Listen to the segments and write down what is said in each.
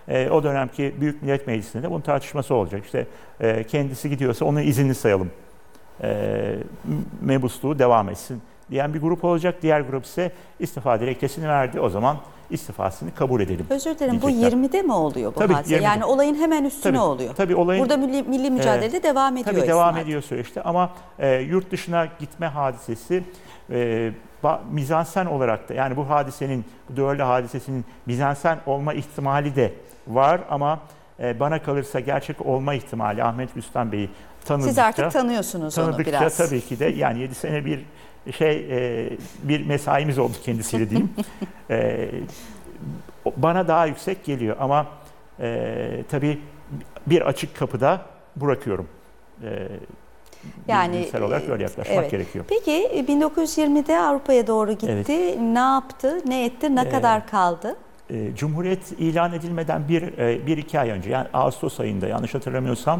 O dönemki Büyük Millet Meclisi'nde de bunun tartışması olacak. İşte kendisi gidiyorsa onun izinli sayalım. Mebusluğu devam etsin diyen bir grup olacak. Diğer grup ise istifa dilekçesini verdi. O zaman istifasını kabul edelim. Özür dilerim, diyecekler. bu 20'de mi oluyor bu Tabii, hadise? 20'de. Yani olayın hemen üstüne oluyor. Tabii olayın, burada milli mücadele devam ediyor. Tabii devam esnada. ediyor süreçte ama yurt dışına gitme hadisesi mizansen olarak da, yani bu hadisenin, bu Döverli hadisesinin mizansen olma ihtimali de var ama bana kalırsa gerçek olma ihtimali, Ahmet Rüstem Bey'i tanıdıkça, Siz artık tanıyorsunuz onu biraz. Tabii ki de, yani 7 sene bir mesaimiz oldu kendisiyle diyeyim. Bana daha yüksek geliyor ama tabii bir açık kapıda bırakıyorum. Yani olarak öyle yaklaşmak gerekiyor. Peki 1920'de Avrupa'ya doğru gitti. Evet. Ne yaptı, ne etti, ne kadar kaldı? Cumhuriyet ilan edilmeden bir iki ay önce, yani Ağustos ayında yanlış hatırlamıyorsam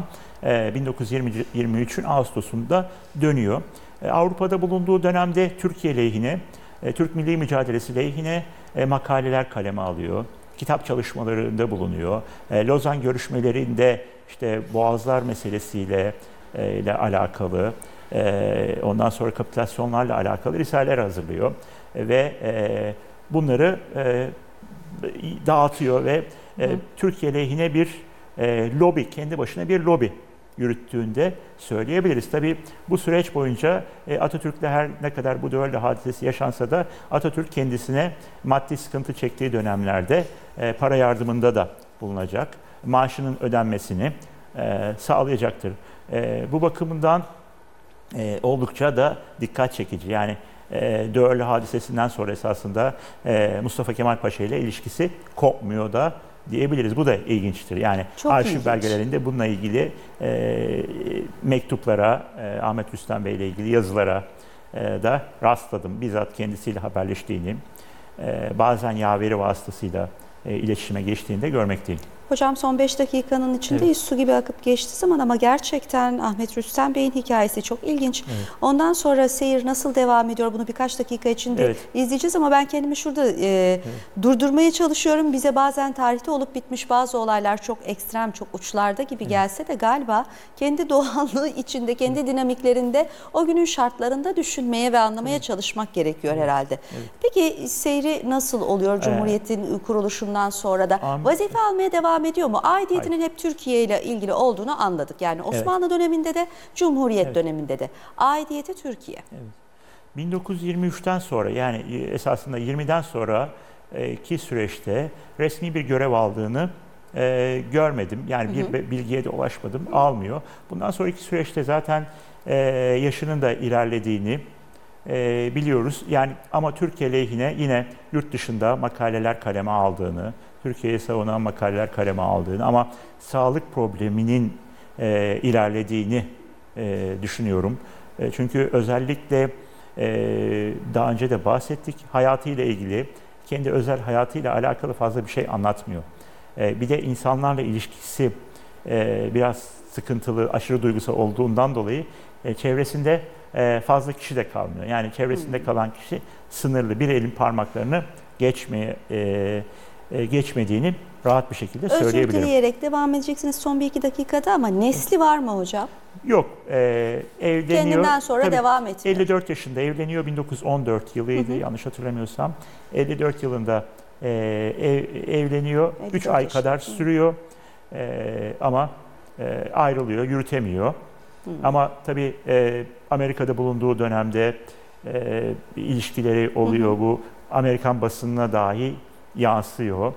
1923'ün Ağustos'unda dönüyor. Avrupa'da bulunduğu dönemde Türkiye lehine, Türk milli mücadelesi lehine makaleler kaleme alıyor. Kitap çalışmalarında bulunuyor. Lozan görüşmelerinde işte Boğazlar meselesiyle alakalı, ondan sonra kapitülasyonlarla alakalı risaleler hazırlıyor ve bunları dağıtıyor ve Türkiye lehine bir lobi, kendi başına bir lobi yürüttüğünde söyleyebiliriz. Tabii bu süreç boyunca Atatürk'le her ne kadar bu Döverli hadisesi yaşansa da Atatürk kendisine maddi sıkıntı çektiği dönemlerde para yardımında da bulunacak. Maaşının ödenmesini sağlayacaktır. Bu bakımından oldukça da dikkat çekici. Yani Döverli hadisesinden sonra esasında Mustafa Kemal Paşa ile ilişkisi kopmuyor da diyebiliriz. Bu da ilginçtir. Yani çok arşiv ilginç. belgelerinde bununla ilgili mektuplara, Ahmet Rüstem Bey ile ilgili yazılara da rastladım. Bizzat kendisiyle haberleştiğini, bazen yaveri vasıtasıyla iletişime geçtiğini de görmekteyim. Hocam son 5 dakikanın içinde su gibi akıp geçti zaman ama gerçekten Ahmet Rüstem Bey'in hikayesi çok ilginç. Evet. Ondan sonra seyir nasıl devam ediyor bunu birkaç dakika içinde izleyeceğiz ama ben kendimi şurada durdurmaya çalışıyorum. Bize bazen tarihte olup bitmiş bazı olaylar çok ekstrem, çok uçlarda gibi gelse de galiba kendi doğallığı içinde, kendi dinamiklerinde o günün şartlarında düşünmeye ve anlamaya çalışmak gerekiyor herhalde. Evet. Peki seyri nasıl oluyor Cumhuriyet'in kuruluşundan sonra da? Vazife almaya devam ediyor mu? Aidiyetinin hep Türkiye ile ilgili olduğunu anladık. Yani Osmanlı döneminde de, Cumhuriyet döneminde de. Aidiyeti Türkiye. Evet. 1923'ten sonra, yani esasında 20'den sonra ki süreçte resmi bir görev aldığını görmedim. Yani bir bilgiye de ulaşmadım. Almıyor. Bundan sonraki süreçte zaten yaşının da ilerlediğini biliyoruz. Yani ama Türkiye lehine yine yurt dışında makaleler kaleme aldığını, Türkiye'yi savunan makaleler kaleme aldığını ama sağlık probleminin ilerlediğini düşünüyorum. Çünkü özellikle daha önce de bahsettik, hayatıyla ilgili, kendi özel hayatıyla alakalı fazla bir şey anlatmıyor. Bir de insanlarla ilişkisi biraz sıkıntılı, aşırı duygusal olduğundan dolayı çevresinde fazla kişi de kalmıyor. Yani çevresinde kalan kişi sınırlı, bir elin parmaklarını geçmediğini rahat bir şekilde söyleyebilirim. Özür dileyerek devam edeceksiniz son 1-2 dakikada ama nesli var mı hocam? Yok. Evleniyor. Kendinden sonra tabii, devam etmiyor. 54 yaşında evleniyor. 1914 yılıydı yanlış hatırlamıyorsam. 54 yılında evleniyor. 3 ay kadar sürüyor. Ama ayrılıyor, yürütemiyor. Ama tabii Amerika'da bulunduğu dönemde ilişkileri oluyor. Bu Amerikan basınına dahi yansıyor.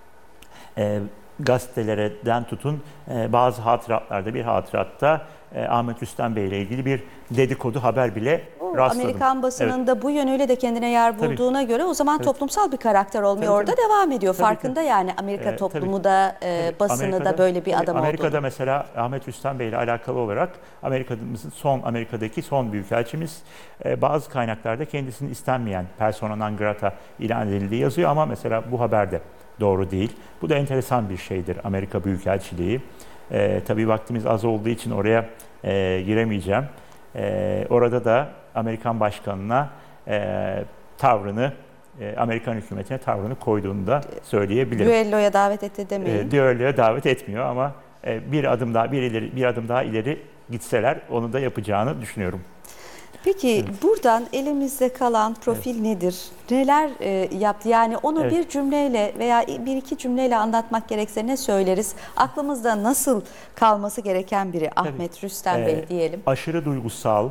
Gazetelerden tutun bazı hatıratlarda, bir hatıratta Ahmet Rüstem Bey ile ilgili bir dedikodu haber bile rastladım. Amerikan basınında bu yönüyle de kendine yer bulduğuna göre o zaman toplumsal bir karakter olmuyor. Orada devam ediyor. Farkında yani Amerika toplumu da basını da böyle bir adam Amerika'da olduğunu. mesela Ahmet Rüstem Bey ile alakalı olarak Amerika'daki son büyükelçimiz bazı kaynaklarda kendisinin istenmeyen persona non grata ilan edildiği yazıyor ama mesela bu haber de doğru değil. Bu da enteresan bir şeydir Amerika Büyükelçiliği. Tabii vaktimiz az olduğu için oraya giremeyeceğim. Orada da Amerikan Başkanı'na tavrını Amerikan hükümetine tavrını koyduğunu da söyleyebilirim. Düelloya davet etti demeyin. Düelloya davet etmiyor ama bir adım daha ileri gitseler onu da yapacağını düşünüyorum. Peki buradan elimizde kalan profil nedir? Neler yaptı? Yani onu bir cümleyle veya bir iki cümleyle anlatmak gerekse ne söyleriz? Aklımızda nasıl kalması gereken biri Ahmet Rüstem Bey diyelim. Aşırı duygusal,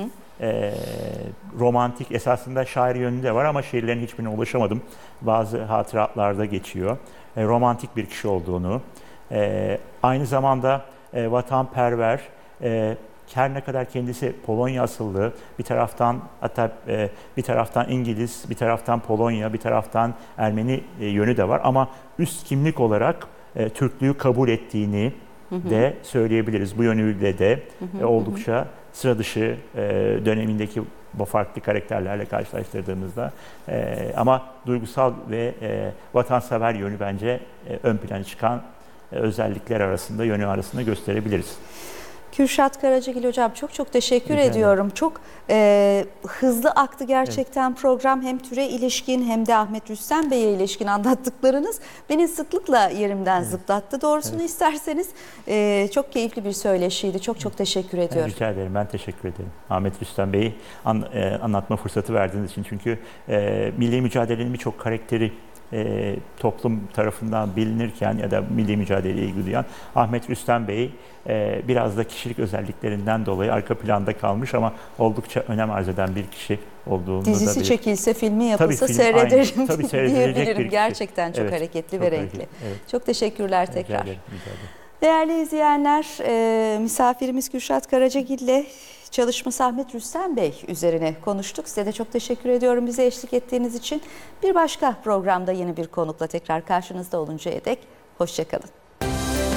romantik, esasında şair yönü de var ama şiirlerin hiçbirine ulaşamadım. Bazı hatıratlarda geçiyor. Romantik bir kişi olduğunu, aynı zamanda vatanperver, her ne kadar kendisi Polonya asıllı, bir taraftan hatta bir taraftan İngiliz, bir taraftan Polonya, bir taraftan Ermeni yönü de var ama üst kimlik olarak Türklüğü kabul ettiğini de söyleyebiliriz. Bu yönüyle de oldukça sıra dışı dönemindeki bu farklı karakterlerle karşılaştırdığımızda ama duygusal ve vatansever yönü bence ön plana çıkan özellikler arasında, yönü arasında gösterebiliriz. Kürşat Karacagil Hocam çok teşekkür ediyorum. Çok hızlı aktı gerçekten program. Hem türe ilişkin hem de Ahmet Rüstem Bey'e ilişkin anlattıklarınız beni sıklıkla yerimden zıplattı. Doğrusunu isterseniz çok keyifli bir söyleşiydi. Çok teşekkür ediyorum. Rica ederim. Ben teşekkür ederim. Ahmet Rüstem Bey'i anlatma fırsatı verdiğiniz için. Çünkü milli mücadelenin birçok karakteri toplum tarafından bilinirken ya da milli mücadeleye ilgi duyan Ahmet Rüstem Bey biraz da kişilik özelliklerinden dolayı arka planda kalmış ama oldukça önem arz eden bir kişi olduğunu Dizisi da çekilse, filmi yapılsa seyrederim diyebilirim. Bir Gerçekten çok hareketli ve renkli. Çok teşekkürler tekrar. Rica ederim. Değerli izleyenler, misafirimiz Kürşat Karacagil ile çalışması Ahmet Rüstem Bey üzerine konuştuk. Size de çok teşekkür ediyorum bize eşlik ettiğiniz için. Bir başka programda yeni bir konukla tekrar karşınızda oluncaya dek hoşça kalın.